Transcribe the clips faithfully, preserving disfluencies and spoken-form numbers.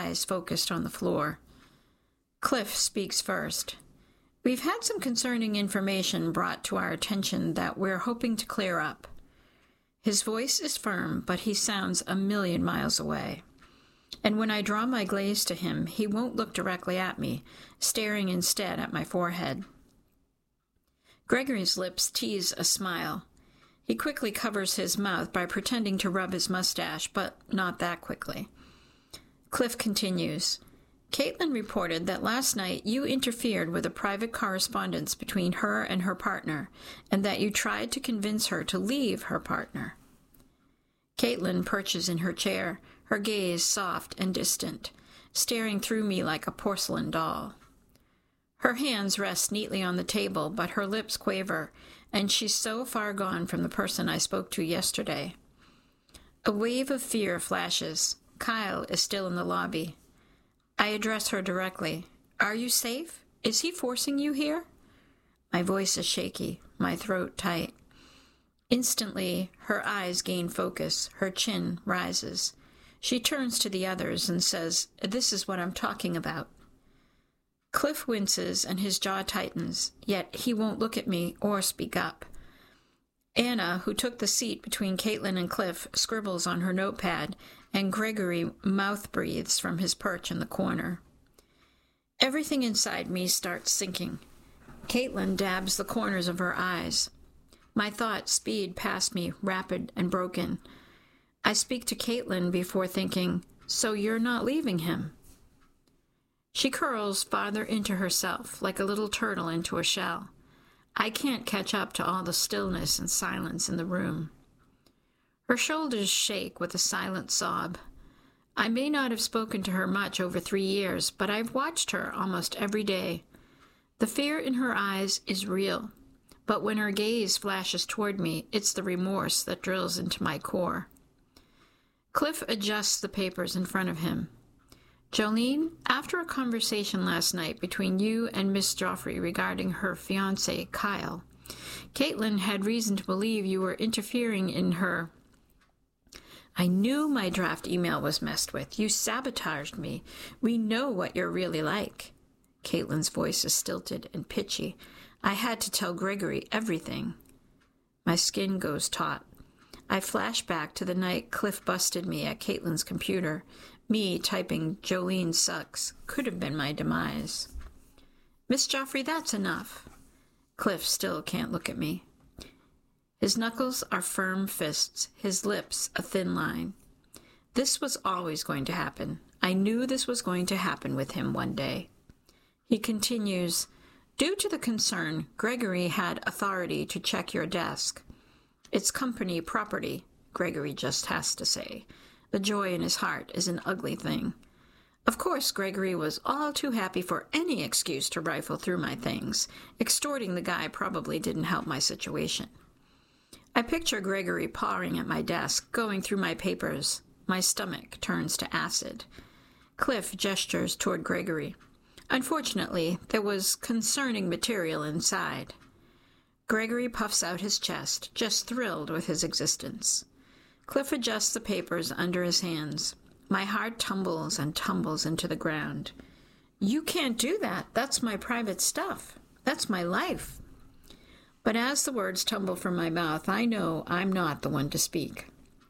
eyes focused on the floor. Cliff speaks first. We've had some concerning information brought to our attention that we're hoping to clear up. His voice is firm, but he sounds a million miles away. And when I draw my gaze to him, he won't look directly at me, staring instead at my forehead. Gregory's lips tease a smile. He quickly covers his mouth by pretending to rub his mustache, but not that quickly. Cliff continues. Caitlin reported that last night you interfered with a private correspondence between her and her partner, and that you tried to convince her to leave her partner. Caitlin perches in her chair, her gaze soft and distant, staring through me like a porcelain doll. Her hands rest neatly on the table, but her lips quaver, and she's so far gone from the person I spoke to yesterday. A wave of fear flashes. Kyle is still in the lobby. I address her directly. Are you safe? Is he forcing you here? My voice is shaky, my throat tight. Instantly, her eyes gain focus, her chin rises. She turns to the others and says, This is what I'm talking about. Cliff winces and his jaw tightens, yet he won't look at me or speak up. Anna, who took the seat between Caitlin and Cliff, scribbles on her notepad, and Gregory mouth-breathes from his perch in the corner. Everything inside me starts sinking. Caitlin dabs the corners of her eyes. My thoughts speed past me, rapid and broken. I speak to Caitlin before thinking, So you're not leaving him? She curls farther into herself, like a little turtle into a shell. I can't catch up to all the stillness and silence in the room. Her shoulders shake with a silent sob. I may not have spoken to her much over three years, but I've watched her almost every day. The fear in her eyes is real, but when her gaze flashes toward me, it's the remorse that drills into my core. Cliff adjusts the papers in front of him. Jolene, after a conversation last night between you and Miss Joffrey regarding her fiancé, Kyle, Caitlin had reason to believe you were interfering in her. I knew my draft email was messed with. You sabotaged me. We know what you're really like. Caitlin's voice is stilted and pitchy. I had to tell Gregory everything. My skin goes taut. I flash back to the night Cliff busted me at Caitlin's computer. Me typing Jolene sucks could have been my demise. Miss Joffrey, that's enough. Cliff still can't look at me. His knuckles are firm fists, his lips a thin line. This was always going to happen. I knew this was going to happen with him one day. He continues, Due to the concern, Gregory had authority to check your desk. It's company property, Gregory just has to say. The joy in his heart is an ugly thing. Of course, Gregory was all too happy for any excuse to rifle through my things. Extorting the guy probably didn't help my situation. I picture Gregory pawing at my desk, going through my papers. My stomach turns to acid. Cliff gestures toward Gregory. Unfortunately, there was concerning material inside. Gregory puffs out his chest, just thrilled with his existence. Cliff adjusts the papers under his hands. My heart tumbles and tumbles into the ground. You can't do that. That's my private stuff. That's my life. But as the words tumble from my mouth, I know I'm not the one to speak.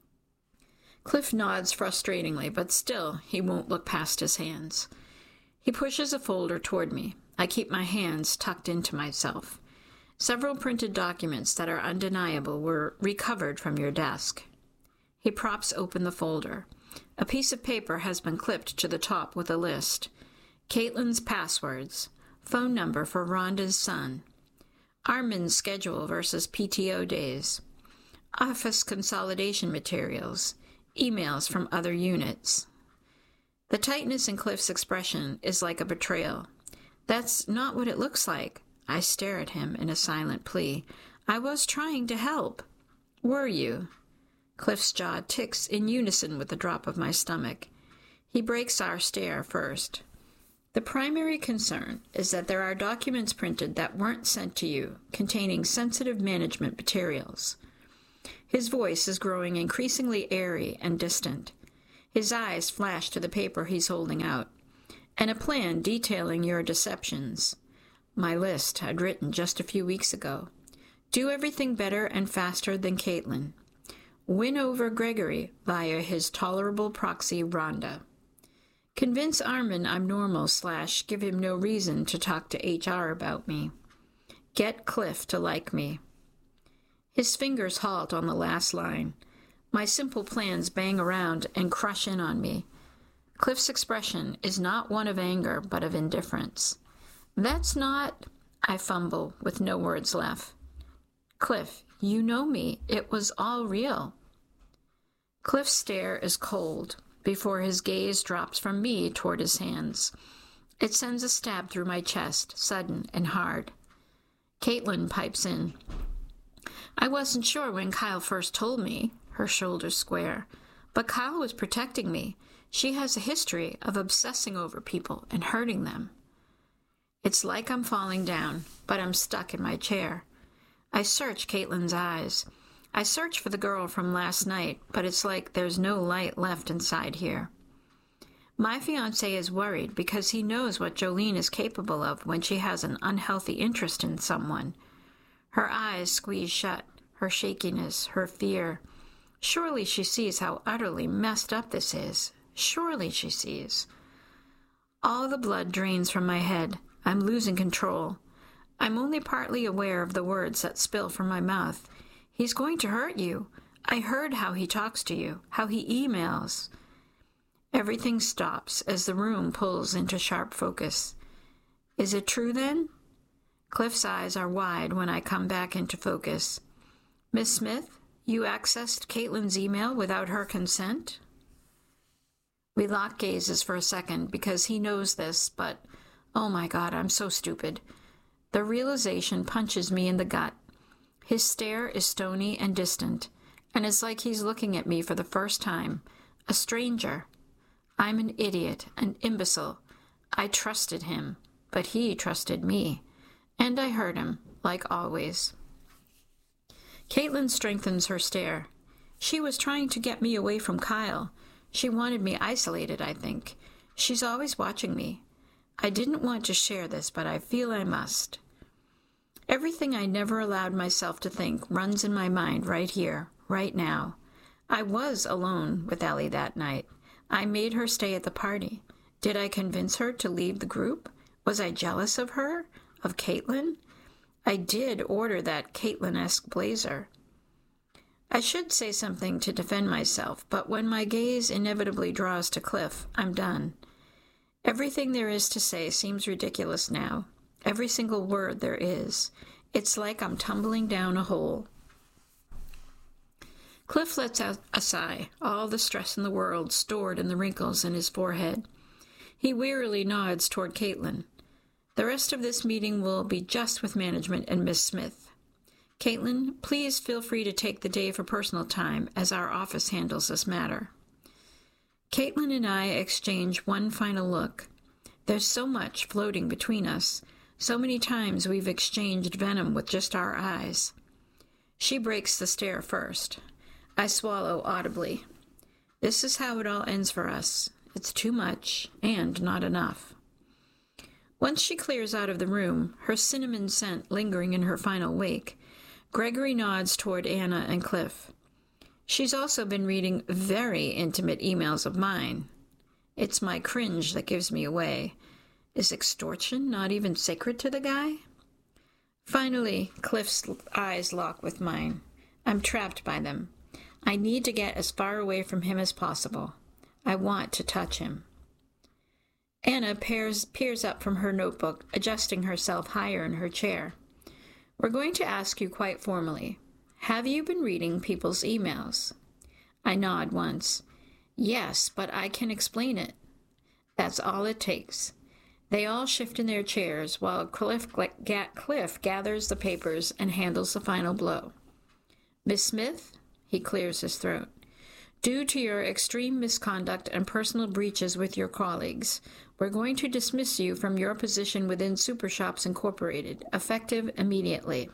Cliff nods frustratingly, but still he won't look past his hands. He pushes a folder toward me. I keep my hands tucked into myself. Several printed documents that are undeniable were recovered from your desk. He props open the folder. A piece of paper has been clipped to the top with a list. Caitlin's passwords. Phone number for Rhonda's son. Armin's schedule versus P T O days. Office consolidation materials. Emails from other units. The tightness in Cliff's expression is like a betrayal. That's not what it looks like. I stare at him in a silent plea. I was trying to help. Were you? Cliff's jaw ticks in unison with the drop of my stomach. He breaks our stare first. The primary concern is that there are documents printed that weren't sent to you, containing sensitive management materials. His voice is growing increasingly airy and distant. His eyes flash to the paper he's holding out. "And a plan detailing your deceptions. My list I'd written just a few weeks ago. Do everything better and faster than Caitlin. Win over Gregory via his tolerable proxy, Rhonda. Convince Armin I'm normal slash give him no reason to talk to H R about me. Get Cliff to like me." His fingers halt on the last line. My simple plans bang around and crush in on me. Cliff's expression is not one of anger, but of indifference. "That's not—" I fumble, with no words left. "Cliff, you know me. It was all real." Cliff's stare is cold before his gaze drops from me toward his hands. It sends a stab through my chest, sudden and hard. Caitlin pipes in. "I wasn't sure when Kyle first told me," her shoulders square, "but Kyle was protecting me. She has a history of obsessing over people and hurting them." It's like I'm falling down, but I'm stuck in my chair. I search Caitlin's eyes. I search for the girl from last night, but it's like there's no light left inside here. My fiancé is worried because he knows what Jolene is capable of when she has an unhealthy interest in someone. Her eyes squeeze shut, her shakiness, her fear. Surely she sees how utterly messed up this is. Surely she sees. All the blood drains from my head. I'm losing control. I'm only partly aware of the words that spill from my mouth. "He's going to hurt you. I heard how he talks to you, how he emails." Everything stops as the room pulls into sharp focus. Is it true, then? Cliff's eyes are wide when I come back into focus. "Miss Smith, you accessed Caitlin's email without her consent?" We lock gazes for a second because he knows this, but, oh my God, I'm so stupid. The realization punches me in the gut. His stare is stony and distant, and it's like he's looking at me for the first time, a stranger. I'm an idiot, an imbecile. I trusted him, but he trusted me, and I hurt him, like always. Caitlin strengthens her stare. She was trying to get me away from Kyle. She wanted me isolated, I think. She's always watching me. I didn't want to share this, but I feel I must. Everything I never allowed myself to think runs in my mind right here, right now. I was alone with Ellie that night. I made her stay at the party. Did I convince her to leave the group? Was I jealous of her? Of Caitlin? I did order that Caitlin-esque blazer. I should say something to defend myself, but when my gaze inevitably draws to Cliff, I'm done. Everything there is to say seems ridiculous now. Every single word there is. It's like I'm tumbling down a hole. Cliff lets out a sigh, all the stress in the world stored in the wrinkles in his forehead. He wearily nods toward Caitlin. The rest of this meeting will be just with management and Miss Smith. Caitlin, please feel free to take the day for personal time as our office handles this matter. Caitlin and I exchange one final look. There's so much floating between us. So many times we've exchanged venom with just our eyes. She breaks the stare first. I swallow audibly. This is how it all ends for us. It's too much and not enough. Once she clears out of the room, her cinnamon scent lingering in her final wake, Gregory nods toward Anna and Cliff. She's also been reading very intimate emails of mine. It's my cringe that gives me away. Is extortion not even sacred to the guy? Finally, Cliff's eyes lock with mine. I'm trapped by them. I need to get as far away from him as possible. I want to touch him. Anna peers, peers up from her notebook, adjusting herself higher in her chair. We're going to ask you quite formally. Have you been reading people's emails? I nod once. Yes, but I can explain it. That's all it takes. They all shift in their chairs while Cliff, Cliff gathers the papers and handles the final blow. Miss Smith, he clears his throat. Due to your extreme misconduct and personal breaches with your colleagues, we're going to dismiss you from your position within Super Shops Incorporated, effective immediately.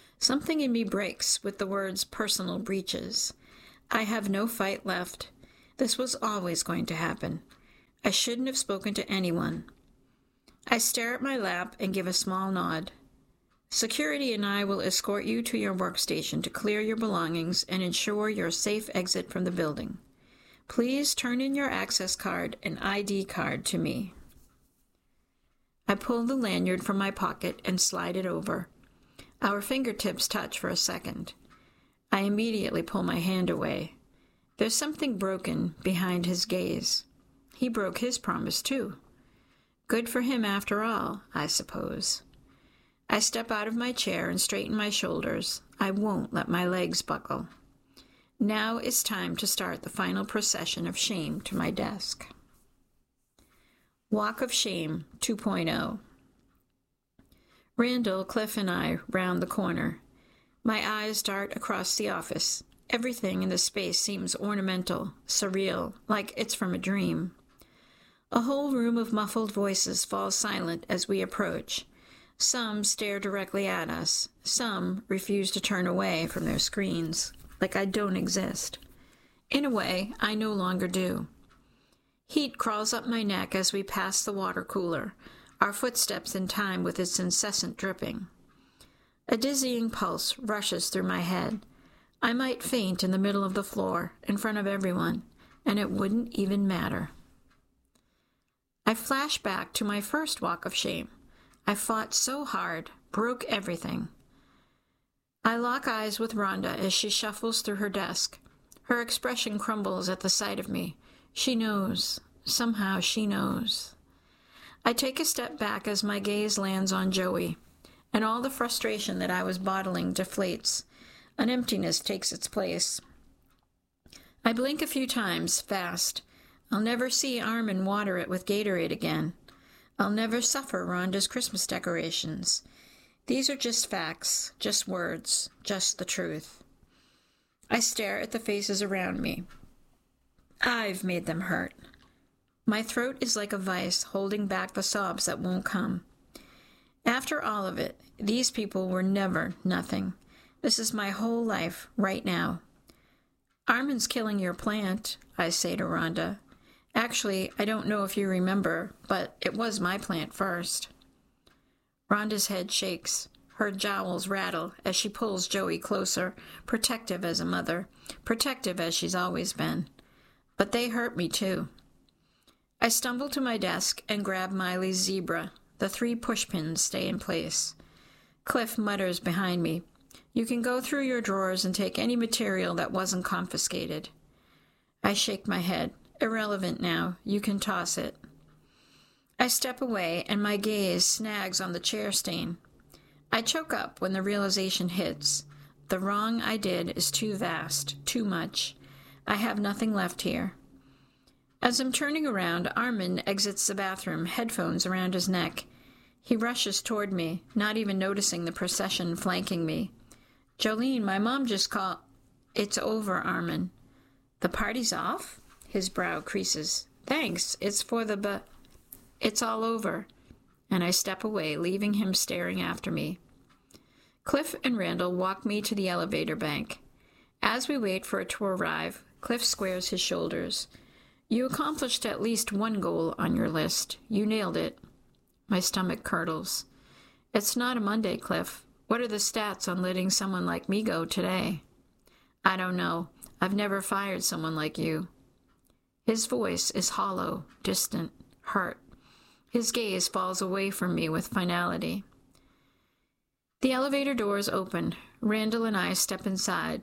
Something in me breaks with the words personal breaches. I have no fight left. This was always going to happen. I shouldn't have spoken to anyone. I stare at my lap and give a small nod. Security and I will escort you to your workstation to clear your belongings and ensure your safe exit from the building. Please turn in your access card and I D card to me. I pull the lanyard from my pocket and slide it over. Our fingertips touch for a second. I immediately pull my hand away. There's something broken behind his gaze. He broke his promise, too. Good for him after all, I suppose. I step out of my chair and straighten my shoulders. I won't let my legs buckle. Now it's time to start the final procession of shame to my desk. Walk of Shame two point oh. Randall, Cliff, and I round the corner. My eyes dart across the office. Everything in the space seems ornamental, surreal, like it's from a dream. A whole room of muffled voices falls silent as we approach. Some stare directly at us. Some refuse to turn away from their screens, like I don't exist. In a way, I no longer do. Heat crawls up my neck as we pass the water cooler, our footsteps in time with its incessant dripping. A dizzying pulse rushes through my head. I might faint in the middle of the floor, in front of everyone, and it wouldn't even matter. I flash back to my first walk of shame. I fought so hard, broke everything. I lock eyes with Rhonda as she shuffles through her desk. Her expression crumbles at the sight of me. She knows. Somehow she knows. I take a step back as my gaze lands on Joey, and all the frustration that I was bottling deflates. An emptiness takes its place. I blink a few times, fast. I'll never see Armin water it with Gatorade again. I'll never suffer Rhonda's Christmas decorations. These are just facts, just words, just the truth. I stare at the faces around me. I've made them hurt. My throat is like a vice holding back the sobs that won't come. After all of it, these people were never nothing. This is my whole life, right now. Armin's killing your plant, I say to Rhonda. Actually, I don't know if you remember, but it was my plant first. Rhonda's head shakes. Her jowls rattle as she pulls Joey closer, protective as a mother, protective as she's always been. But they hurt me, too. I stumble to my desk and grab Miley's zebra. The three pushpins stay in place. Cliff mutters behind me, "You can go through your drawers and take any material that wasn't confiscated." I shake my head. Irrelevant now. You can toss it. I step away, and my gaze snags on the chair stain. I choke up when the realization hits. The wrong I did is too vast, too much. I have nothing left here. As I'm turning around, Armin exits the bathroom, headphones around his neck. He rushes toward me, not even noticing the procession flanking me. "Jolene, my mom just called." "It's over, Armin." "The party's off?" His brow creases. "Thanks, it's for the bu-" "It's all over." And I step away, leaving him staring after me. Cliff and Randall walk me to the elevator bank. As we wait for it to arrive, Cliff squares his shoulders. "You accomplished at least one goal on your list. You nailed it." My stomach curdles. "It's not a Monday, Cliff. What are the stats on letting someone like me go today?" "I don't know. I've never fired someone like you." His voice is hollow, distant, hurt. His gaze falls away from me with finality. The elevator doors open. Randall and I step inside.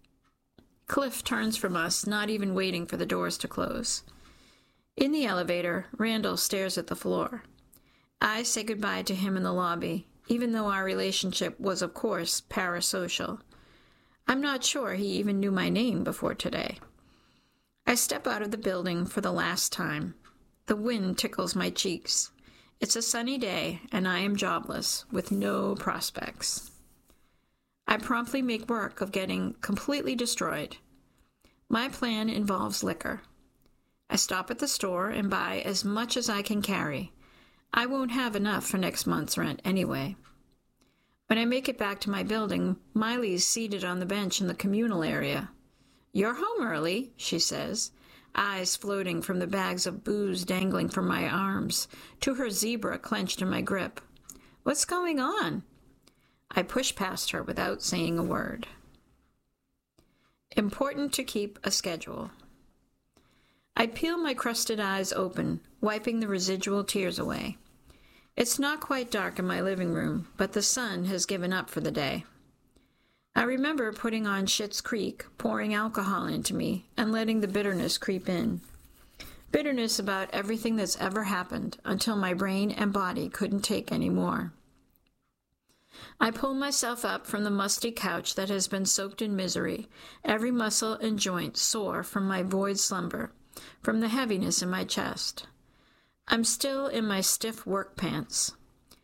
Cliff turns from us, not even waiting for the doors to close. In the elevator, Randall stares at the floor. I say goodbye to him in the lobby, even though our relationship was, of course, parasocial. I'm not sure he even knew my name before today. I step out of the building for the last time. The wind tickles my cheeks. It's a sunny day, and I am jobless, with no prospects. I promptly make work of getting completely destroyed. My plan involves liquor. I stop at the store and buy as much as I can carry. I won't have enough for next month's rent anyway. When I make it back to my building, Miley's seated on the bench in the communal area. "You're home early," she says. eyes floating from the bags of booze dangling from my arms to her zebra clenched in my grip. "What's going on?" I pushed past her without saying a word. Important to keep a schedule. I peel my crusted eyes open, wiping the residual tears away. It's not quite dark in my living room, but the sun has given up for the day. I remember putting on Schitt's Creek, pouring alcohol into me, and letting the bitterness creep in. Bitterness about everything that's ever happened until my brain and body couldn't take any more. I pull myself up from the musty couch that has been soaked in misery, every muscle and joint sore from my void slumber, from the heaviness in my chest. I'm still in my stiff work pants.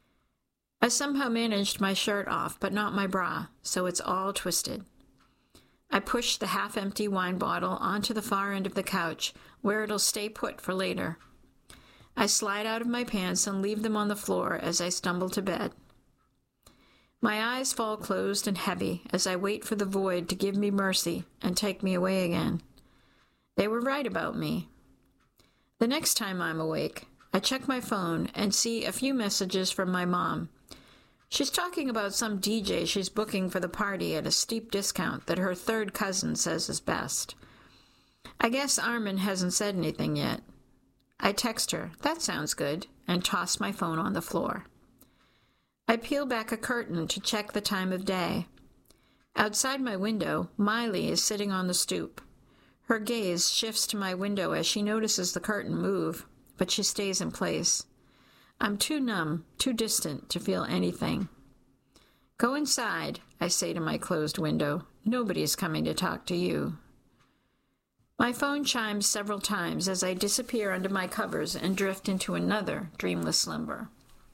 I somehow managed my shirt off, but not my bra, so it's all twisted. I push the half-empty wine bottle onto the far end of the couch, where it'll stay put for later. I slide out of my pants and leave them on the floor as I stumble to bed. My eyes fall closed and heavy as I wait for the void to give me mercy and take me away again. They were right about me. The next time I'm awake, I check my phone and see a few messages from my mom. She's talking about some D J she's booking for the party at a steep discount that her third cousin says is best. I guess Armin hasn't said anything yet. I text her, "That sounds good," and toss my phone on the floor. I peel back a curtain to check the time of day. Outside my window, Miley is sitting on the stoop. Her gaze shifts to my window as she notices the curtain move, but she stays in place. I'm too numb, too distant to feel anything. "Go inside," I say to my closed window. "Nobody's coming to talk to you." My phone chimes several times as I disappear under my covers and drift into another dreamless slumber.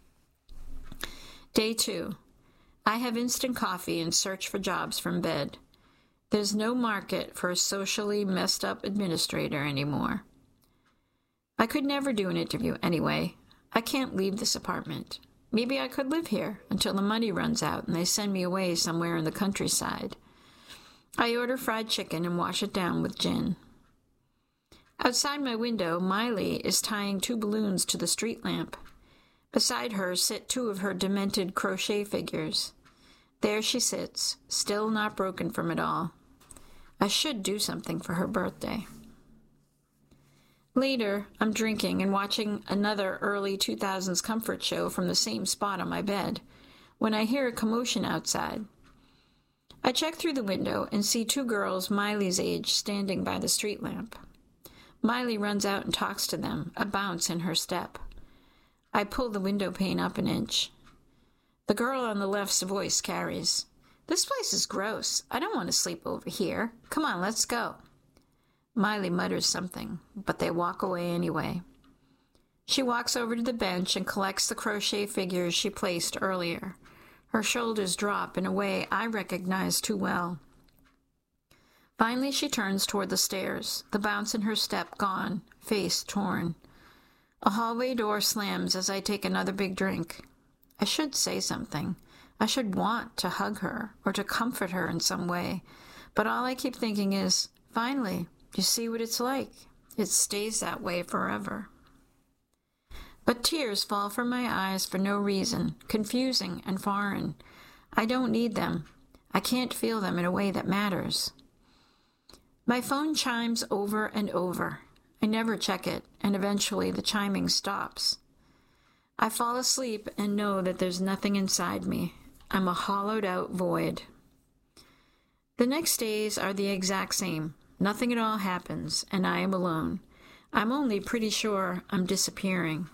Day two. I have instant coffee and search for jobs from bed. There's no market for a socially messed up administrator anymore. I could never do an interview anyway. I can't leave this apartment. Maybe I could live here until the money runs out and they send me away somewhere in the countryside. I order fried chicken and wash it down with gin. Outside my window, Miley is tying two balloons to the street lamp. Beside her sit two of her demented crochet figures. There she sits, still not broken from it all. I should do something for her birthday. Later, I'm drinking and watching another early two thousands comfort show from the same spot on my bed, when I hear a commotion outside. I check through the window and see two girls Miley's age standing by the street lamp. Miley runs out and talks to them, a bounce in her step. I pull the window pane up an inch. The girl on the left's voice carries, "This place is gross. I don't want to sleep over here. Come on, let's go." Miley mutters something, but they walk away anyway. She walks over to the bench and collects the crochet figures she placed earlier. Her shoulders drop in a way I recognize too well. Finally, she turns toward the stairs, the bounce in her step gone, face torn. A hallway door slams as I take another big drink. I should say something. I should want to hug her or to comfort her in some way, but all I keep thinking is, finally, you see what it's like. It stays that way forever. But tears fall from my eyes for no reason, confusing and foreign. I don't need them. I can't feel them in a way that matters. My phone chimes over and over. I never check it, and eventually the chiming stops. I fall asleep and know that there's nothing inside me. I'm a hollowed-out void. The next days are the exact same. Nothing at all happens, and I am alone. I'm only pretty sure I'm disappearing.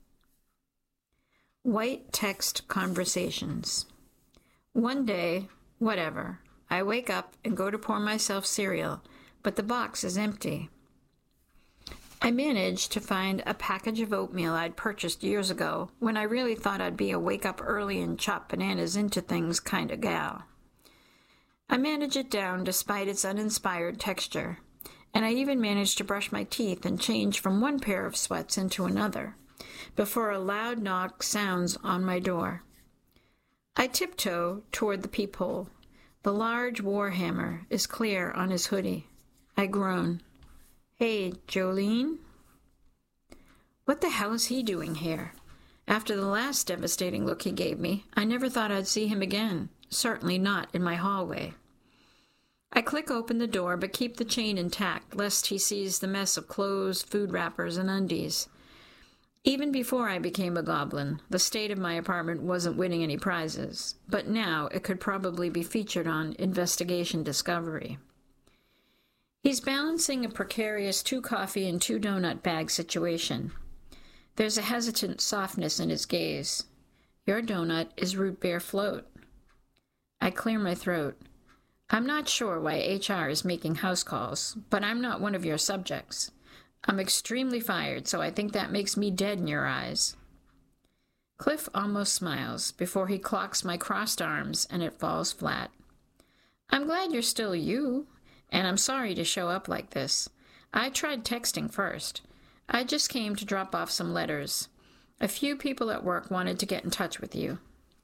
White text conversations. One day, whatever, I wake up and go to pour myself cereal, but the box is empty. I managed to find a package of oatmeal I'd purchased years ago when I really thought I'd be a wake up early and chop bananas into things kind of gal. I manage it down despite its uninspired texture, and I even managed to brush my teeth and change from one pair of sweats into another, before a loud knock sounds on my door. I tiptoe toward the peephole. The large war hammer is clear on his hoodie. I groan. Hey, Jolene? What the hell is he doing here? After the last devastating look he gave me, I never thought I'd see him again, certainly not in my hallway. I click open the door, but keep the chain intact, lest he sees the mess of clothes, food wrappers, and undies. Even before I became a goblin, the state of my apartment wasn't winning any prizes, but now it could probably be featured on Investigation Discovery. He's balancing a precarious two-coffee and two-donut bag situation. There's a hesitant softness in his gaze. Your donut is root beer float. I clear my throat. I'm not sure why H R is making house calls, but I'm not one of your subjects. I'm extremely fired, so I think that makes me dead in your eyes. Cliff almost smiles before he clocks my crossed arms and it falls flat. I'm glad you're still you, and I'm sorry to show up like this. I tried texting first. I just came to drop off some letters. A few people at work wanted to get in touch with you.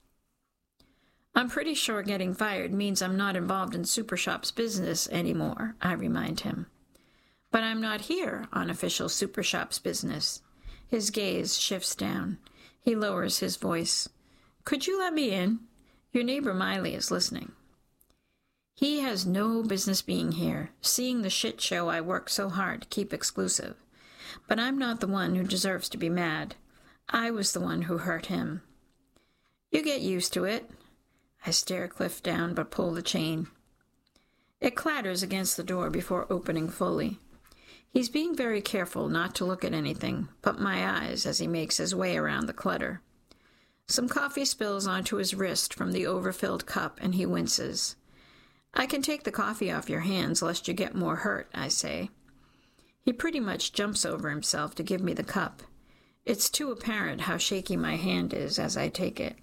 I'm pretty sure getting fired means I'm not involved in Super Shop's business anymore, I remind him. But I'm not here on official Super Shop's business. His gaze shifts down. He lowers his voice. Could you let me in? Your neighbor Miley is listening. He has no business being here, seeing the shit show I work so hard to keep exclusive. But I'm not the one who deserves to be mad. I was the one who hurt him. You get used to it. I stare Cliff down but pull the chain. It clatters against the door before opening fully. He's being very careful not to look at anything but my eyes as he makes his way around the clutter. Some coffee spills onto his wrist from the overfilled cup and he winces. I can take the coffee off your hands lest you get more hurt, I say. He pretty much jumps over himself to give me the cup. It's too apparent how shaky my hand is as I take it.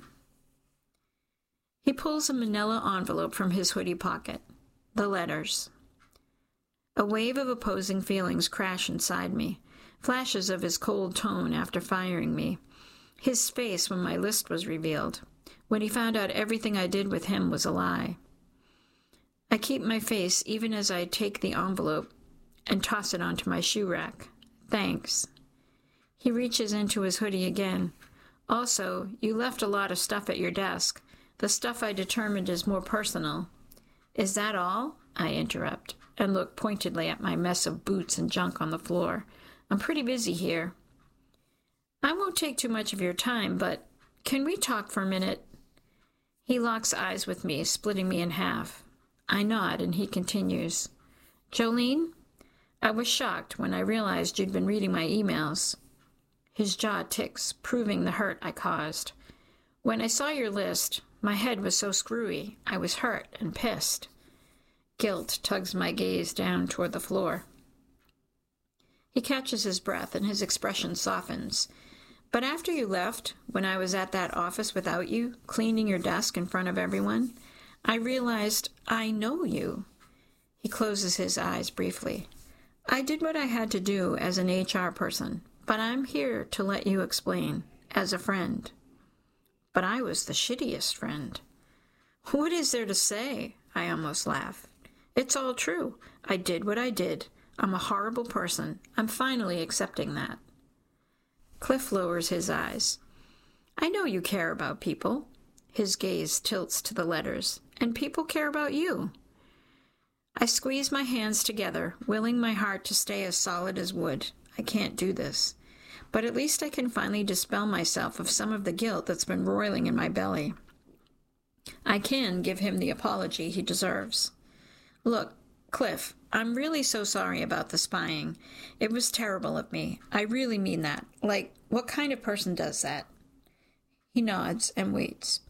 He pulls a manila envelope from his hoodie pocket. The letters. A wave of opposing feelings crash inside me, flashes of his cold tone after firing me, his face when my list was revealed, when he found out everything I did with him was a lie. I keep my face even as I take the envelope and toss it onto my shoe rack. Thanks. He reaches into his hoodie again. Also, you left a lot of stuff at your desk. The stuff I determined is more personal. Is that all? I interrupt, and look pointedly at my mess of boots and junk on the floor. I'm pretty busy here. I won't take too much of your time, but can we talk for a minute? He locks eyes with me, splitting me in half. I nod, and he continues. Jolene, I was shocked when I realized you'd been reading my emails. His jaw ticks, proving the hurt I caused. When I saw your list, my head was so screwy, I was hurt and pissed. Guilt tugs my gaze down toward the floor. He catches his breath and his expression softens. But after you left, when I was at that office without you, cleaning your desk in front of everyone, I realized I know you. He closes his eyes briefly. I did what I had to do as an H R person, but I'm here to let you explain, as a friend. But I was the shittiest friend. What is there to say? I almost laugh. It's all true. I did what I did. I'm a horrible person. I'm finally accepting that. Cliff lowers his eyes. I know you care about people. His gaze tilts to the letters. And people care about you. I squeeze my hands together, willing my heart to stay as solid as wood. I can't do this. But at least I can finally dispel myself of some of the guilt that's been roiling in my belly. I can give him the apology he deserves. Look, Cliff, I'm really so sorry about the spying. It was terrible of me. I really mean that. Like, what kind of person does that? He nods and waits.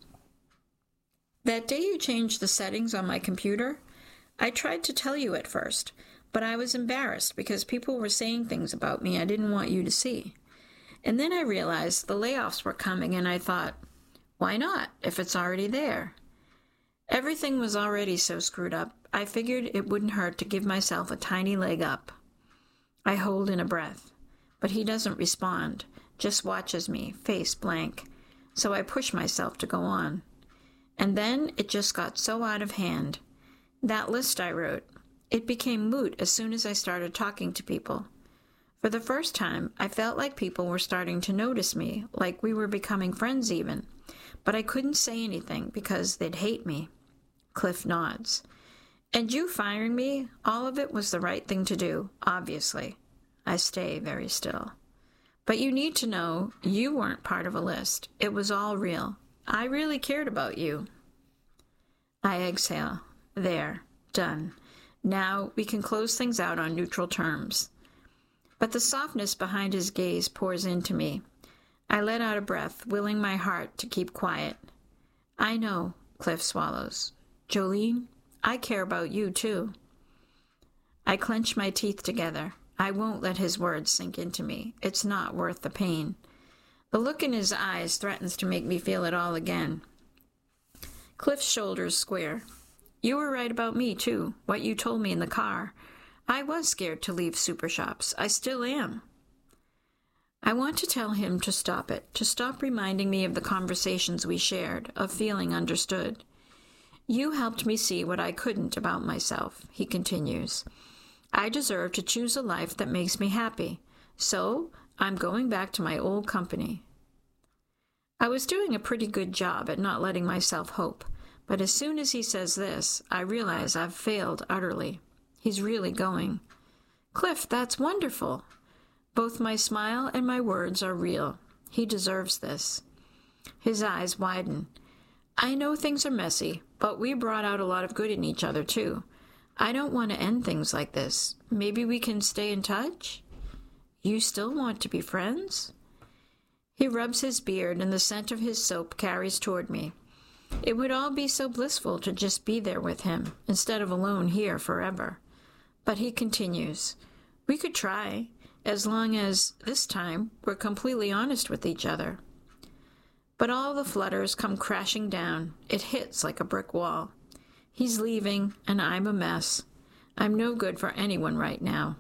That day you changed the settings on my computer, I tried to tell you at first, but I was embarrassed because people were saying things about me I didn't want you to see. And then I realized the layoffs were coming, and I thought, why not, if it's already there? Everything was already so screwed up, I figured it wouldn't hurt to give myself a tiny leg up. I hold in a breath, but he doesn't respond, just watches me, face blank, so I push myself to go on. And then it just got so out of hand. That list I wrote, It became moot as soon as I started talking to people. For the first time, I felt like people were starting to notice me, like we were becoming friends even, but I couldn't say anything because they'd hate me. Cliff nods. And you firing me, all of it was the right thing to do, obviously. I stay very still. But you need to know you weren't part of a list. It was all real. I really cared about you. I exhale. There. Done. Now we can close things out on neutral terms. But the softness behind his gaze pours into me. I let out a breath, willing my heart to keep quiet. I know, Cliff swallows. Jolene, I care about you, too. I clench my teeth together. I won't let his words sink into me. It's not worth the pain. The look in his eyes threatens to make me feel it all again. Cliff's shoulders square. You were right about me, too, what you told me in the car. I was scared to leave Super Shops. I still am. I want to tell him to stop it, to stop reminding me of the conversations we shared, of feeling understood. You helped me see what I couldn't about myself, he continues. I deserve to choose a life that makes me happy, so I'm going back to my old company. I was doing a pretty good job at not letting myself hope, but as soon as he says this, I realize I've failed utterly. He's really going. Cliff, that's wonderful. Both my smile and my words are real. He deserves this. His eyes widen. I know things are messy, but we brought out a lot of good in each other, too. I don't want to end things like this. Maybe we can stay in touch? You still want to be friends? He rubs his beard, and the scent of his soap carries toward me. It would all be so blissful to just be there with him, instead of alone here forever. But he continues, we could try, as long as, this time, we're completely honest with each other. But all the flutters come crashing down. It hits like a brick wall. He's leaving, and I'm a mess. I'm no good for anyone right now.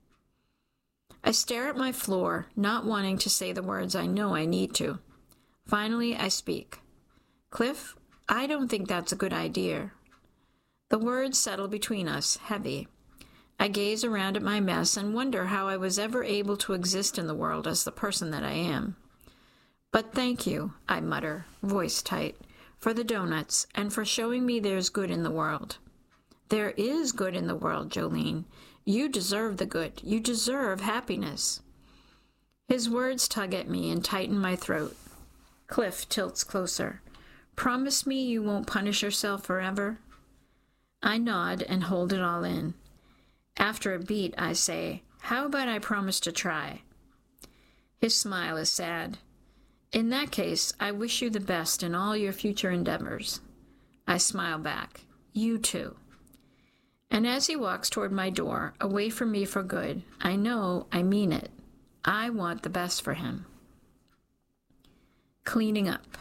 I stare at my floor, not wanting to say the words I know I need to. Finally, I speak. Cliff, I don't think that's a good idea. The words settle between us, heavy. I gaze around at my mess and wonder how I was ever able to exist in the world as the person that I am. But thank you, I mutter, voice tight, for the donuts and for showing me there's good in the world. There is good in the world, Jolene. You deserve the good. You deserve happiness. His words tug at me and tighten my throat. Cliff tilts closer. Promise me you won't punish yourself forever? I nod and hold it all in. After a beat, I say, how about I promise to try? His smile is sad. In that case, I wish you the best in all your future endeavors. I smile back. You too. And as he walks toward my door, away from me for good, I know I mean it. I want the best for him. Cleaning up.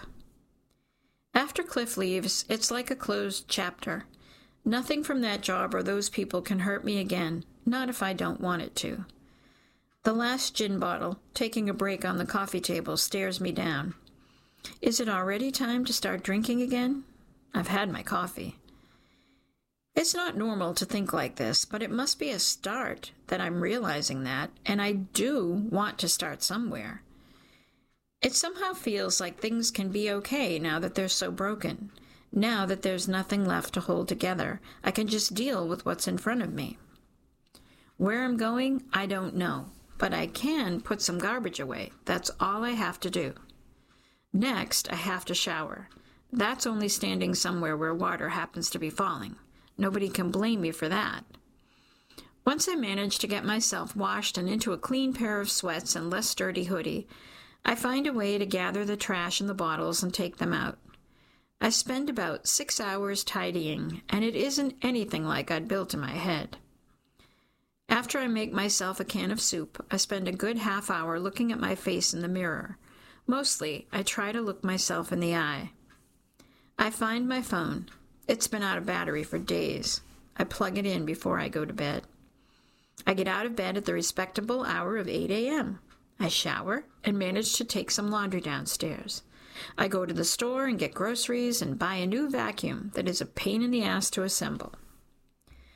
After Cliff leaves, it's like a closed chapter. Nothing from that job or those people can hurt me again, not if I don't want it to. The last gin bottle, taking a break on the coffee table, stares me down. Is it already time to start drinking again? I've had my coffee. It's not normal to think like this, but it must be a start that I'm realizing that, and I do want to start somewhere. It somehow feels like things can be okay now that they're so broken. Now that there's nothing left to hold together, I can just deal with what's in front of me. Where I'm going, I don't know, but I can put some garbage away. That's all I have to do. Next, I have to shower. That's only standing somewhere where water happens to be falling. Nobody can blame me for that. Once I manage to get myself washed and into a clean pair of sweats and less dirty hoodie, I find a way to gather the trash in the bottles and take them out. I spend about six hours tidying, and it isn't anything like I'd built in my head. After I make myself a can of soup, I spend a good half hour looking at my face in the mirror. Mostly, I try to look myself in the eye. I find my phone. It's been out of battery for days. I plug it in before I go to bed. I get out of bed at the respectable hour of eight a.m. I shower and manage to take some laundry downstairs. I go to the store and get groceries and buy a new vacuum that is a pain in the ass to assemble.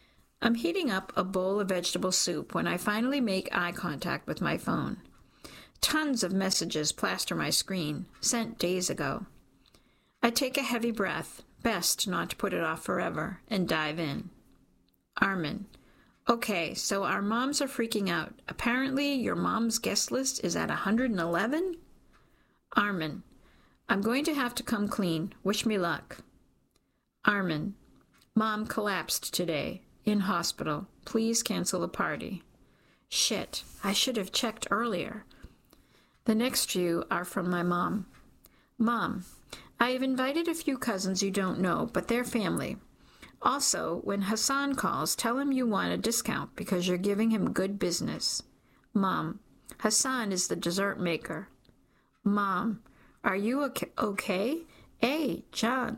I'm heating up a bowl of vegetable soup when I finally make eye contact with my phone. Tons of messages plaster my screen, sent days ago. I take a heavy breath, best not to put it off forever, and dive in. Armin. Okay, so our moms are freaking out. Apparently, your mom's guest list is at one hundred eleven? Armin. I'm going to have to come clean. Wish me luck. Armin. Mom collapsed today. In hospital. Please cancel the party. Shit, I should have checked earlier. The next few are from my mom. Mom, I have invited a few cousins you don't know, but they're family. Also, when Hassan calls, tell him you want a discount because you're giving him good business. Mom, Hassan is the dessert maker. Mom, are you okay? Hey, John.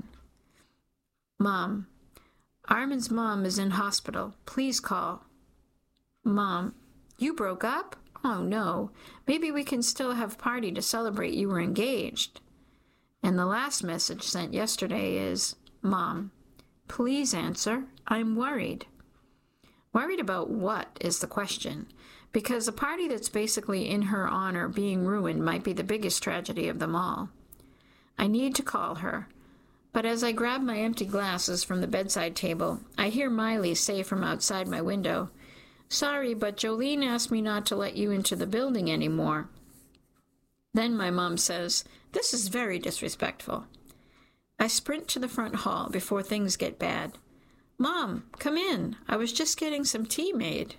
Mom, Armin's mom is in hospital. Please call. Mom, you broke up? Oh, no. Maybe we can still have party to celebrate you were engaged. And the last message sent yesterday is, Mom, please answer. I'm worried. Worried about what is the question, because a party that's basically in her honor being ruined might be the biggest tragedy of them all. I need to call her. But as I grab my empty glasses from the bedside table, I hear Miley say from outside my window, Sorry, but Jolene asked me not to let you into the building anymore. Then my mom says, This is very disrespectful. I sprint to the front hall before things get bad. Mom, come in. I was just getting some tea made.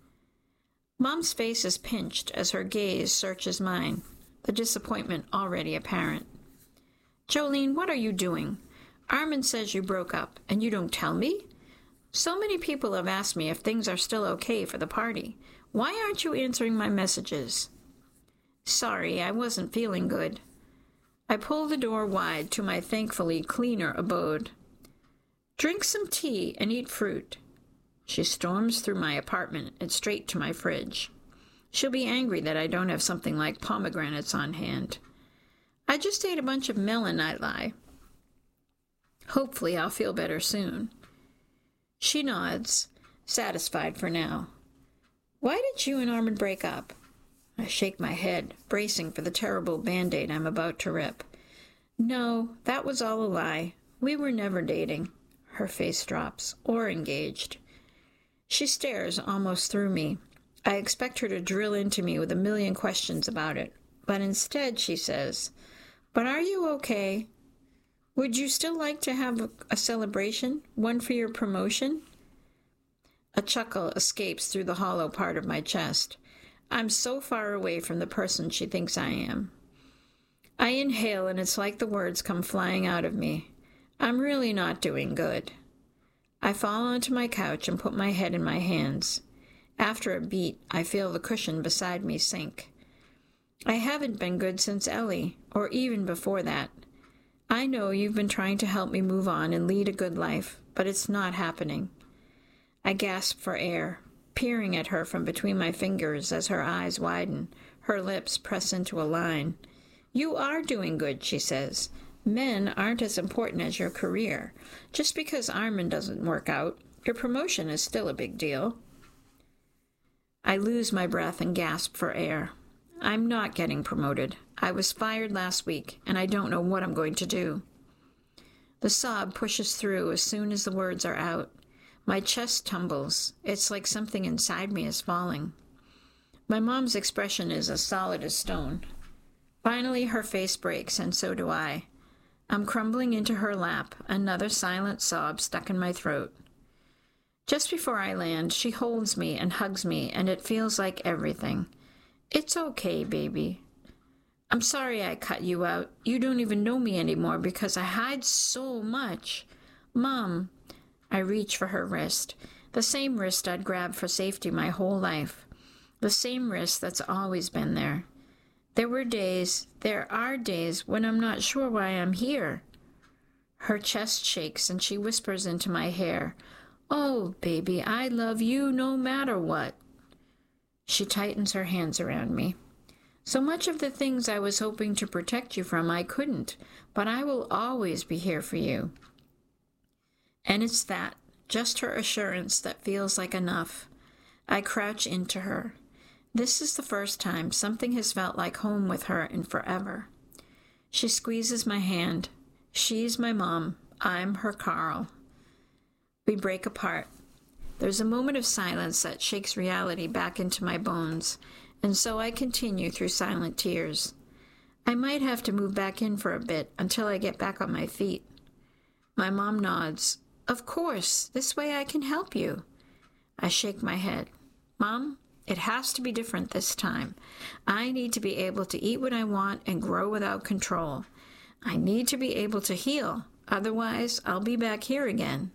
Mom's face is pinched as her gaze searches mine, the disappointment already apparent. Jolene, what are you doing? Armin says you broke up, and you don't tell me? So many people have asked me if things are still okay for the party. Why aren't you answering my messages? Sorry, I wasn't feeling good. I pull the door wide to my thankfully cleaner abode. Drink some tea and eat fruit. She storms through my apartment and straight to my fridge. She'll be angry that I don't have something like pomegranates on hand. I just ate a bunch of melon, I lie. Hopefully I'll feel better soon. She nods, satisfied for now. Why did you and Armin break up? I shake my head, bracing for the terrible Band-Aid I'm about to rip. No, that was all a lie. We were never dating. Her face drops, or engaged. She stares almost through me. I expect her to drill into me with a million questions about it, but instead she says, But are you okay? Would you still like to have a, a celebration, one for your promotion? A chuckle escapes through the hollow part of my chest. I'm so far away from the person she thinks I am. I inhale, and it's like the words come flying out of me. I'm really not doing good. I fall onto my couch and put my head in my hands. After a beat, I feel the cushion beside me sink. I haven't been good since Ellie, or even before that. I know you've been trying to help me move on and lead a good life, but it's not happening. I gasp for air, peering at her from between my fingers as her eyes widen, her lips press into a line. You are doing good, she says. Men aren't as important as your career. Just because Armin doesn't work out, your promotion is still a big deal. I lose my breath and gasp for air. I'm not getting promoted. I was fired last week, and I don't know what I'm going to do. The sob pushes through as soon as the words are out. My chest tumbles. It's like something inside me is falling. My mom's expression is as solid as stone. Finally, her face breaks, and so do I. I'm crumbling into her lap, another silent sob stuck in my throat. Just before I land, she holds me and hugs me, and it feels like everything. It's okay, baby. I'm sorry I cut you out. You don't even know me anymore because I hide so much. Mom, I reach for her wrist, the same wrist I'd grabbed for safety my whole life, the same wrist that's always been there. There were days, there are days when I'm not sure why I'm here. Her chest shakes and she whispers into my hair, Oh, baby, I love you no matter what. She tightens her hands around me. So much of the things I was hoping to protect you from I couldn't, but I will always be here for you. And it's that, just her assurance that feels like enough. I crouch into her. This is the first time something has felt like home with her in forever. She squeezes my hand. She's my mom. I'm her Carl. We break apart. There's a moment of silence that shakes reality back into my bones, and so I continue through silent tears. I might have to move back in for a bit until I get back on my feet. My mom nods. Of course, this way I can help you. I shake my head. Mom, it has to be different this time. I need to be able to eat what I want and grow without control. I need to be able to heal. Otherwise, I'll be back here again.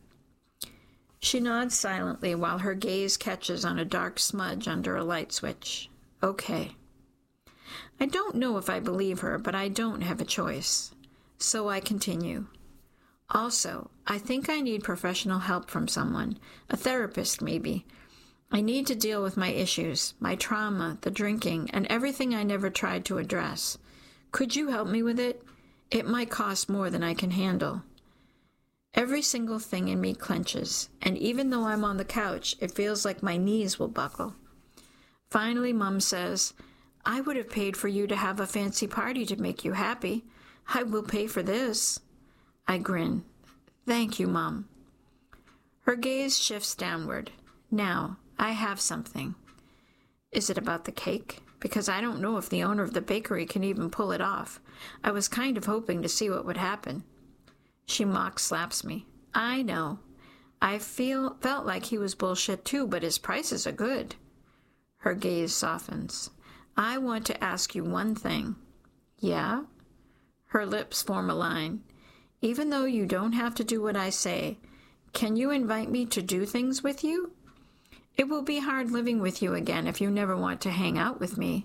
She nods silently while her gaze catches on a dark smudge under a light switch. Okay. I don't know if I believe her, but I don't have a choice. So I continue. Also, I think I need professional help from someone, a therapist maybe. I need to deal with my issues, my trauma, the drinking, and everything I never tried to address. Could you help me with it? It might cost more than I can handle. Every single thing in me clenches, and even though I'm on the couch, it feels like my knees will buckle. Finally, Mum says, I would have paid for you to have a fancy party to make you happy. I will pay for this. I grin. Thank you, Mum. Her gaze shifts downward. Now, I have something. Is it about the cake? Because I don't know if the owner of the bakery can even pull it off. I was kind of hoping to see what would happen. She mock slaps me. I know. I feel felt like he was bullshit too, but his prices are good. Her gaze softens. I want to ask you one thing. Yeah? Her lips form a line. Even though you don't have to do what I say, can you invite me to do things with you? It will be hard living with you again if you never want to hang out with me.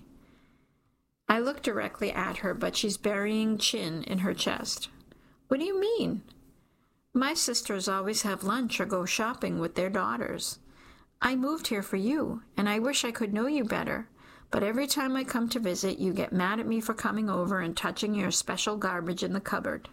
I look directly at her, but she's burying chin in her chest. What do you mean? My sisters always have lunch or go shopping with their daughters. I moved here for you, and I wish I could know you better, but every time I come to visit, you get mad at me for coming over and touching your special garbage in the cupboard.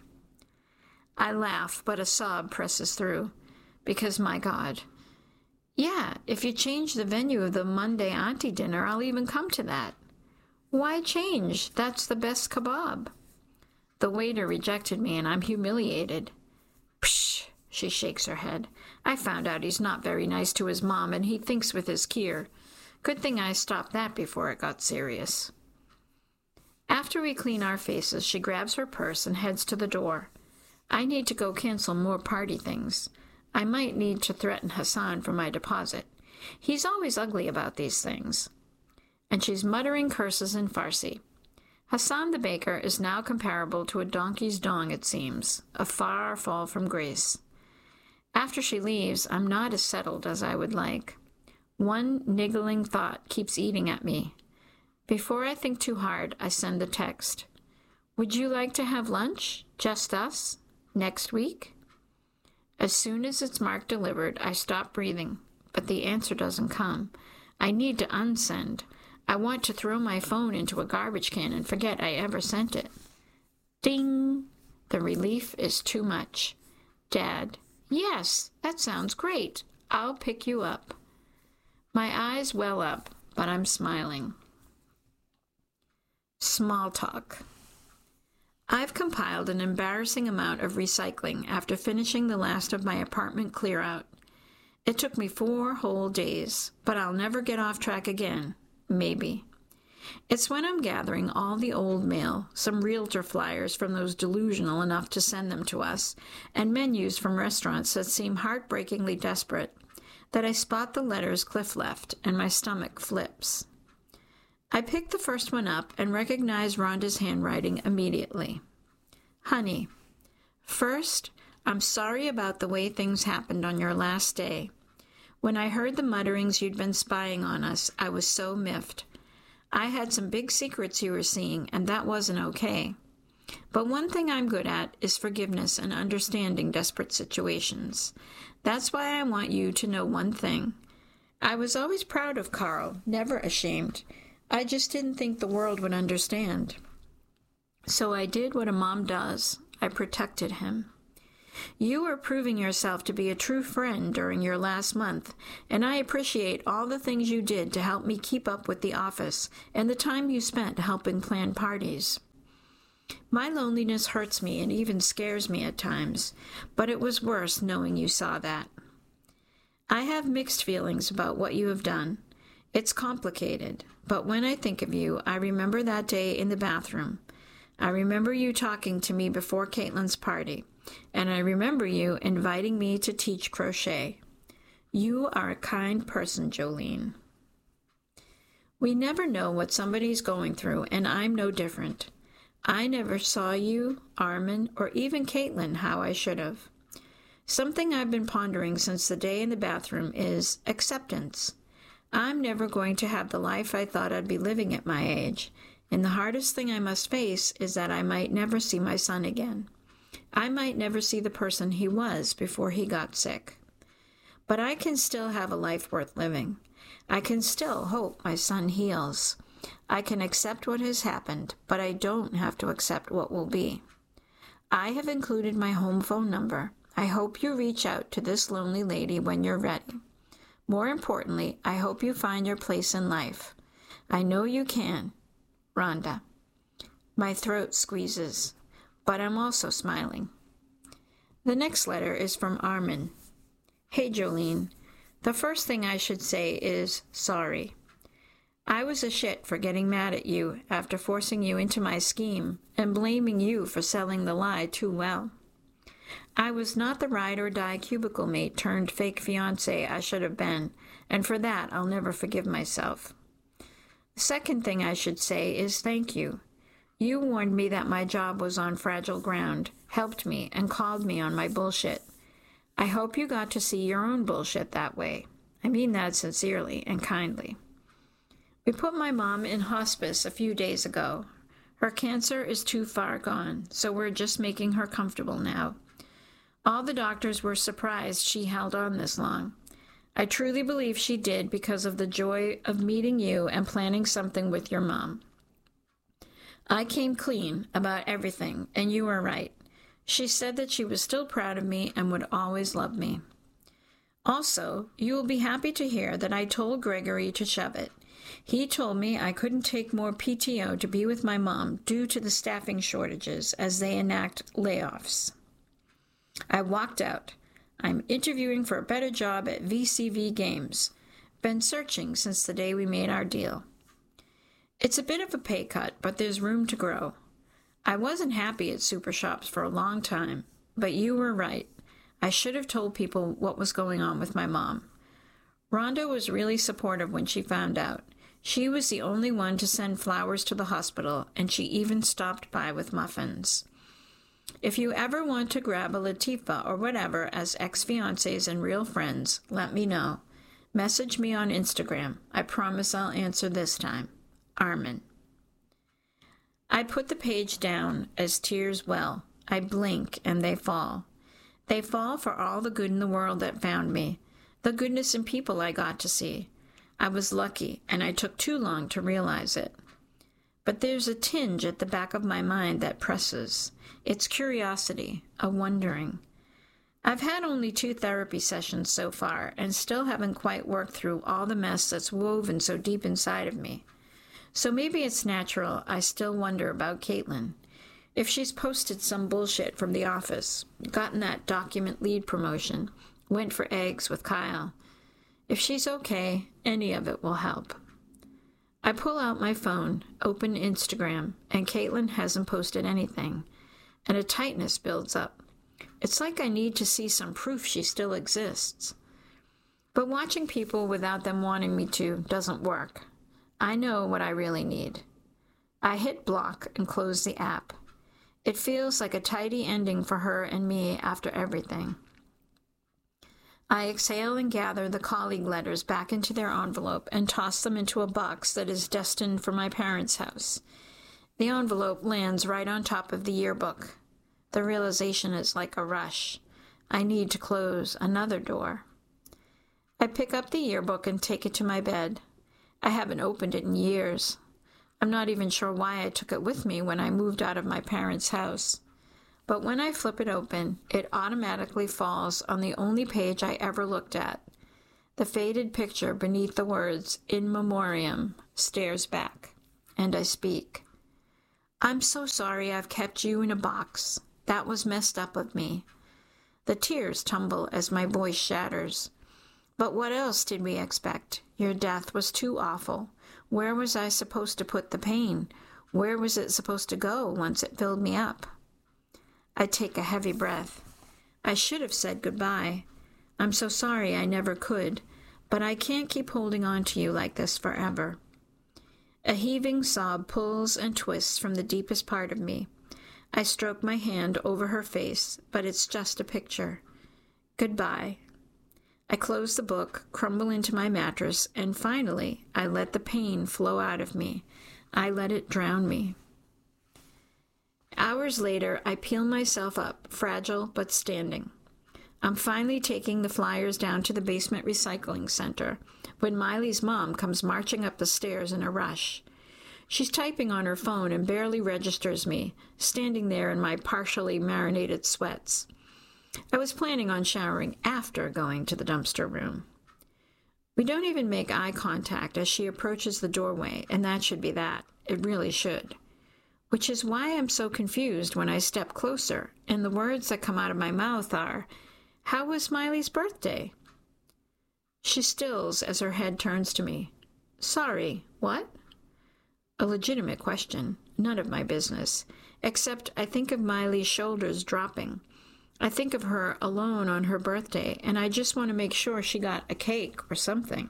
I laugh, but a sob presses through, because, my God. Yeah, if you change the venue of the Monday auntie dinner, I'll even come to that. Why change? That's the best kebab. The waiter rejected me, and I'm humiliated. Psh, she shakes her head. I found out he's not very nice to his mom, and he thinks with his kier. Good thing I stopped that before it got serious. After we clean our faces, she grabs her purse and heads to the door. I need to go cancel more party things. I might need to threaten Hassan for my deposit. He's always ugly about these things. And she's muttering curses in Farsi. Hassan the baker is now comparable to a donkey's dong, it seems, a far fall from grace. After she leaves, I'm not as settled as I would like. One niggling thought keeps eating at me. Before I think too hard, I send a text. Would you like to have lunch? Just us? Next week? As soon as it's marked delivered, I stop breathing, but the answer doesn't come. I need to unsend. I want to throw my phone into a garbage can and forget I ever sent it. Ding! The relief is too much. Dad, yes, that sounds great. I'll pick you up. My eyes well up, but I'm smiling. Small talk. I've compiled an embarrassing amount of recycling after finishing the last of my apartment clear-out. It took me four whole days, but I'll never get off track again. Maybe. It's when I'm gathering all the old mail, some realtor flyers from those delusional enough to send them to us, and menus from restaurants that seem heartbreakingly desperate, that I spot the letters Cliff left, and my stomach flips. I pick the first one up and recognize Rhonda's handwriting immediately. Honey, first, I'm sorry about the way things happened on your last day. When I heard the mutterings you'd been spying on us, I was so miffed. I had some big secrets you were seeing, and that wasn't okay. But one thing I'm good at is forgiveness and understanding desperate situations. That's why I want you to know one thing. I was always proud of Carl, never ashamed. I just didn't think the world would understand. So I did what a mom does. I protected him. You are proving yourself to be a true friend during your last month, and I appreciate all the things you did to help me keep up with the office and the time you spent helping plan parties. My loneliness hurts me and even scares me at times, but it was worse knowing you saw that. I have mixed feelings about what you have done. It's complicated, but when I think of you, I remember that day in the bathroom. I remember you talking to me before Caitlin's party, and I remember you inviting me to teach crochet. You are a kind person, Jolene. We never know what somebody's going through, and I'm no different. I never saw you, Armin, or even Caitlin how I should have. Something I've been pondering since the day in the bathroom is acceptance. I'm never going to have the life I thought I'd be living at my age, and the hardest thing I must face is that I might never see my son again. I might never see the person he was before he got sick. But I can still have a life worth living. I can still hope my son heals. I can accept what has happened, but I don't have to accept what will be. I have included my home phone number. I hope you reach out to this lonely lady when you're ready. More importantly, I hope you find your place in life. I know you can. Rhonda. My throat squeezes, but I'm also smiling. The next letter is from Armin. Hey, Jolene. The first thing I should say is sorry. I was a shit for getting mad at you after forcing you into my scheme and blaming you for selling the lie too well. I was not the ride-or-die cubicle mate turned fake fiancé I should have been, and for that I'll never forgive myself. The second thing I should say is thank you. You warned me that my job was on fragile ground, helped me, and called me on my bullshit. I hope you got to see your own bullshit that way. I mean that sincerely and kindly. We put my mom in hospice a few days ago. Her cancer is too far gone, so we're just making her comfortable now. All the doctors were surprised she held on this long. I truly believe she did because of the joy of meeting you and planning something with your mom. I came clean about everything, and you were right. She said that she was still proud of me and would always love me. Also, you will be happy to hear that I told Gregory to shove it. He told me I couldn't take more P T O to be with my mom due to the staffing shortages as they enact layoffs. I walked out. I'm interviewing for a better job at V C V Games. Been searching since the day we made our deal. It's a bit of a pay cut, but there's room to grow. I wasn't happy at Super Shops for a long time, but you were right. I should have told people what was going on with my mom. Rhonda was really supportive when she found out. She was the only one to send flowers to the hospital, and she even stopped by with muffins. If you ever want to grab a Latifa or whatever as ex-fiancés and real friends, let me know. Message me on Instagram. I promise I'll answer this time. Armin. I put the page down as tears well. I blink and they fall. They fall for all the good in the world that found me, the goodness in people I got to see. I was lucky, and I took too long to realize it. But there's a tinge at the back of my mind that presses. It's curiosity, a wondering. I've had only two therapy sessions so far, and still haven't quite worked through all the mess that's woven so deep inside of me. So maybe it's natural I still wonder about Caitlin. If she's posted some bullshit from the office, gotten that document lead promotion, went for eggs with Kyle. If she's okay, any of it will help. I pull out my phone, open Instagram, and Caitlin hasn't posted anything, and a tightness builds up. It's like I need to see some proof she still exists. But watching people without them wanting me to doesn't work. I know what I really need. I hit block and close the app. It feels like a tidy ending for her and me after everything. I exhale and gather the colleague letters back into their envelope and toss them into a box that is destined for my parents' house. The envelope lands right on top of the yearbook. The realization is like a rush. I need to close another door. I pick up the yearbook and take it to my bed. I haven't opened it in years. I'm not even sure why I took it with me when I moved out of my parents' house. But when I flip it open, it automatically falls on the only page I ever looked at. The faded picture beneath the words, "In Memoriam," stares back, and I speak. "I'm so sorry I've kept you in a box. That was messed up of me." The tears tumble as my voice shatters. But what else did we expect? Your death was too awful. Where was I supposed to put the pain? Where was it supposed to go once it filled me up? I take a heavy breath. I should have said goodbye. I'm so sorry I never could, but I can't keep holding on to you like this forever. A heaving sob pulls and twists from the deepest part of me. I stroke my hand over her face, but it's just a picture. Goodbye. I close the book, crumble into my mattress, and finally I let the pain flow out of me. I let it drown me. Hours later, I peel myself up, fragile but standing. I'm finally taking the flyers down to the basement recycling center when Miley's mom comes marching up the stairs in a rush. She's typing on her phone and barely registers me, standing there in my partially marinated sweats. I was planning on showering after going to the dumpster room. We don't even make eye contact as she approaches the doorway, and that should be that. It really should. Which is why I'm so confused when I step closer, and the words that come out of my mouth are, "How was Miley's birthday?" She stills as her head turns to me. "Sorry, what?" A legitimate question, none of my business, except I think of Miley's shoulders dropping. I think of her alone on her birthday, and I just want to make sure she got a cake or something.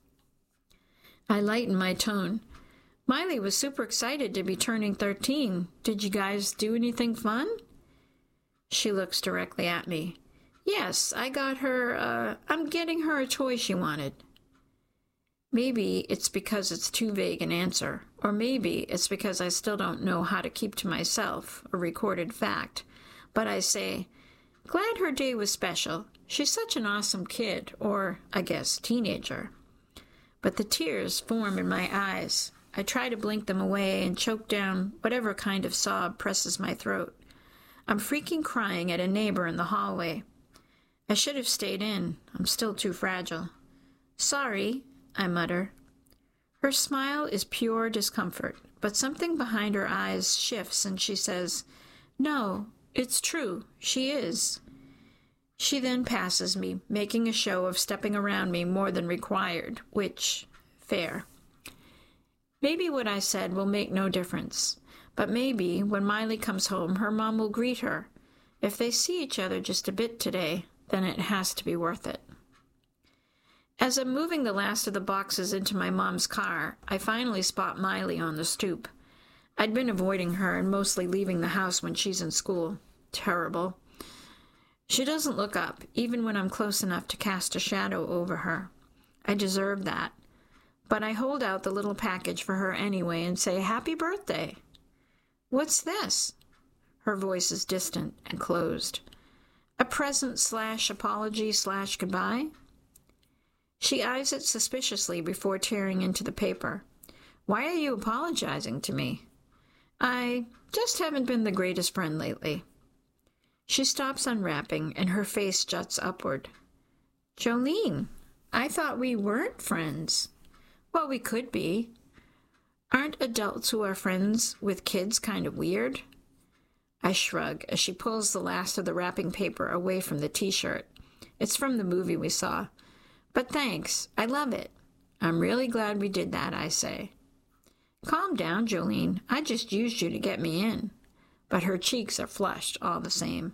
I lighten my tone. "Miley was super excited to be turning thirteen. Did you guys do anything fun?" She looks directly at me. "Yes, I got her, uh, I'm getting her a toy she wanted." Maybe it's because it's too vague an answer, or maybe it's because I still don't know how to keep to myself a recorded fact. But I say, "Glad her day was special. She's such an awesome kid," or, I guess, teenager. But the tears form in my eyes. I try to blink them away and choke down whatever kind of sob presses my throat. I'm freaking crying at a neighbor in the hallway. I should have stayed in. I'm still too fragile. "Sorry," I mutter. Her smile is pure discomfort, but something behind her eyes shifts and she says, "No, it's true. She is." She then passes me, making a show of stepping around me more than required, which, fair. Maybe what I said will make no difference, but maybe when Miley comes home, her mom will greet her. If they see each other just a bit today, then it has to be worth it. As I'm moving the last of the boxes into my mom's car, I finally spot Miley on the stoop. I'd been avoiding her and mostly leaving the house when she's in school. Terrible. She doesn't look up, even when I'm close enough to cast a shadow over her. I deserve that. But I hold out the little package for her anyway and say, "Happy birthday." "What's this?" Her voice is distant and closed. "A present slash apology slash goodbye?" She eyes it suspiciously before tearing into the paper. "Why are you apologizing to me?" "I just haven't been the greatest friend lately." She stops unwrapping, and her face juts upward. "Jolene, I thought we weren't friends." "Well, we could be." "Aren't adults who are friends with kids kind of weird?" I shrug as she pulls the last of the wrapping paper away from the T-shirt. It's from the movie we saw. "But thanks, I love it." "I'm really glad we did that," I say. "Calm down, Jolene. I just used you to get me in." But her cheeks are flushed all the same.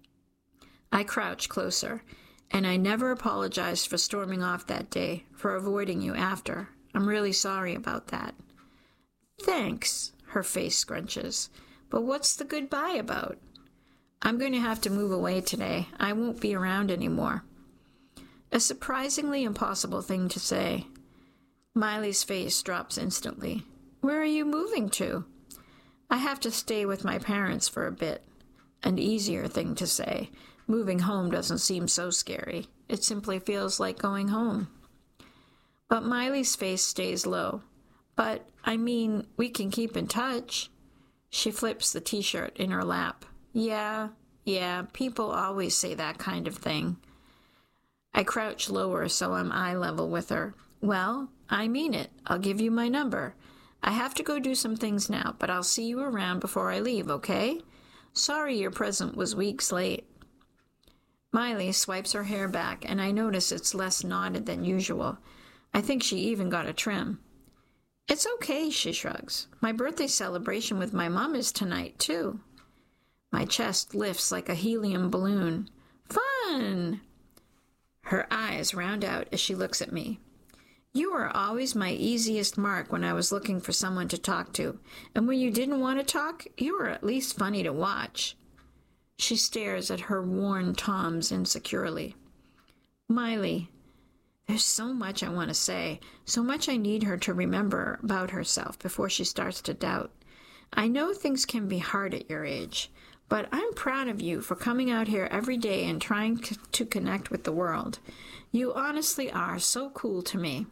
I crouch closer, and I never apologized for storming off that day, for avoiding you after. I'm really sorry about that. "Thanks," her face scrunches. "But what's the goodbye about?" "I'm going to have to move away today. I won't be around anymore." A surprisingly impossible thing to say. Miley's face drops instantly. "Where are you moving to?" "I have to stay with my parents for a bit." An easier thing to say. Moving home doesn't seem so scary. It simply feels like going home. But Miley's face stays low. "But, I mean, we can keep in touch." She flips the T-shirt in her lap. Yeah, yeah, people always say that kind of thing. I crouch lower so I'm eye level with her. Well, I mean it. I'll give you my number. I have to go do some things now, but I'll see you around before I leave, okay? Sorry your present was weeks late. Miley swipes her hair back, and I notice it's less knotted than usual. I think she even got a trim. It's okay, she shrugs. My birthday celebration with my mom is tonight, too. My chest lifts like a helium balloon. Fun! Her eyes round out as she looks at me. You were always my easiest mark when I was looking for someone to talk to, and when you didn't want to talk, you were at least funny to watch. She stares at her worn toms insecurely. Miley, there's so much I want to say, so much I need her to remember about herself before she starts to doubt. I know things can be hard at your age, but I'm proud of you for coming out here every day and trying c- to connect with the world. You honestly are so cool to me.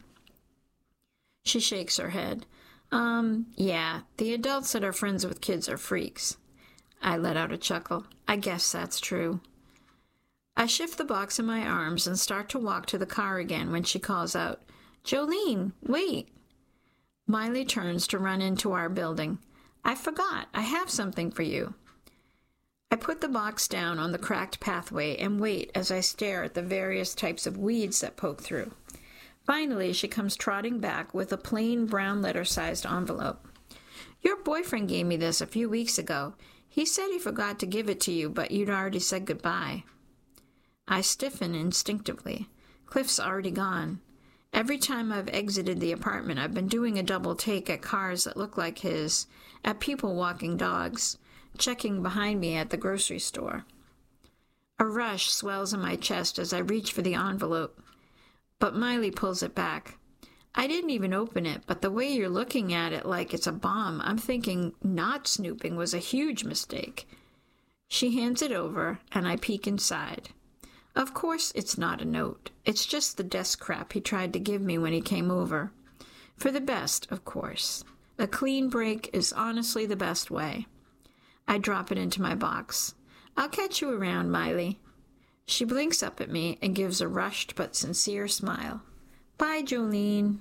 She shakes her head. Um, yeah, the adults that are friends with kids are freaks. I let out a chuckle. I guess that's true. I shift the box in my arms and start to walk to the car again when she calls out, Jolene, wait. Miley turns to run into our building. I forgot. I have something for you. I put the box down on the cracked pathway and wait as I stare at the various types of weeds that poke through. Finally, she comes trotting back with a plain brown letter-sized envelope. Your boyfriend gave me this a few weeks ago. He said he forgot to give it to you, but you'd already said goodbye. I stiffen instinctively. Cliff's already gone. Every time I've exited the apartment, I've been doing a double take at cars that look like his, at people walking dogs, checking behind me at the grocery store. A rush swells in my chest as I reach for the envelope, but Miley pulls it back. I didn't even open it, but the way you're looking at it like it's a bomb, I'm thinking not snooping was a huge mistake. She hands it over, and I peek inside. Of course it's not a note. It's just the desk crap he tried to give me when he came over. For the best, of course. A clean break is honestly the best way. I drop it into my box. I'll catch you around, Miley. She blinks up at me and gives a rushed but sincere smile. Bye, Jolene.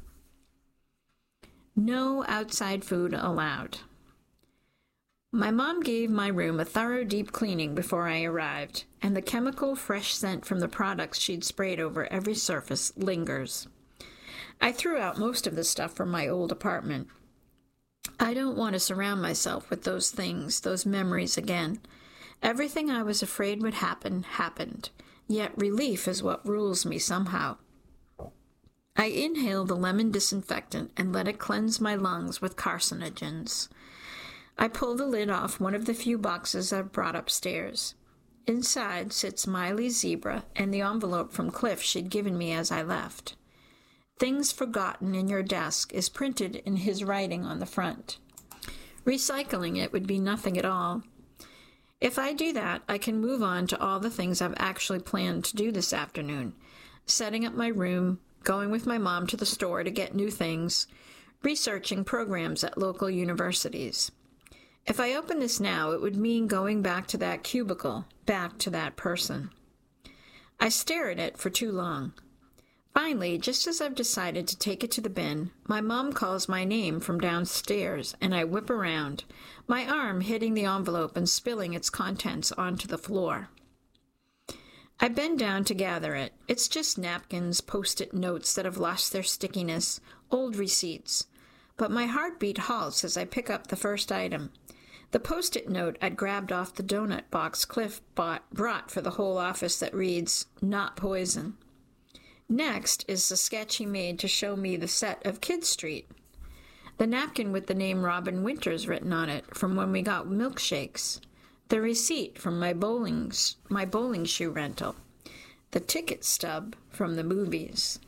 No outside food allowed. My mom gave my room a thorough deep cleaning before I arrived, and the chemical fresh scent from the products she'd sprayed over every surface lingers. I threw out most of the stuff from my old apartment. I don't want to surround myself with those things, those memories again. Everything I was afraid would happen, happened, yet relief is what rules me somehow. I inhale the lemon disinfectant and let it cleanse my lungs with carcinogens. I pull the lid off one of the few boxes I've brought upstairs. Inside sits Miley's zebra and the envelope from Cliff she'd given me as I left. Things forgotten in your desk is printed in his writing on the front. Recycling it would be nothing at all. If I do that, I can move on to all the things I've actually planned to do this afternoon. Setting up my room, going with my mom to the store to get new things, researching programs at local universities. If I open this now, it would mean going back to that cubicle, back to that person. I stare at it for too long. Finally, just as I've decided to take it to the bin, my mom calls my name from downstairs, and I whip around, my arm hitting the envelope and spilling its contents onto the floor. I bend down to gather it. It's just napkins, post-it notes that have lost their stickiness, old receipts. But my heartbeat halts as I pick up the first item. The post-it note I'd grabbed off the donut box Cliff bought, brought for the whole office that reads, "Not poison." Next is the sketch he made to show me the set of Kid Street. The napkin with the name Robin Winters written on it from when we got milkshakes. The receipt from my bowling, my bowling shoe rental. The ticket stub from the movies.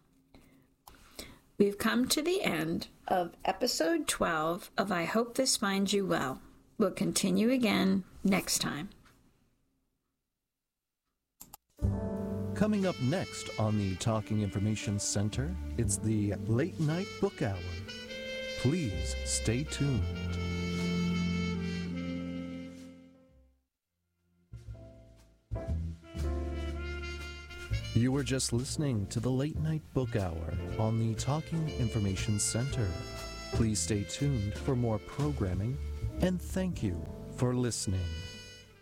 We've come to the end of episode twelve of I Hope This Finds You Well. We'll continue again next time. Coming up next on the Talking Information Center, it's the Late Night Book Hour. Please stay tuned. You were just listening to the Late Night Book Hour on the Talking Information Center. Please stay tuned for more programming, and thank you for listening.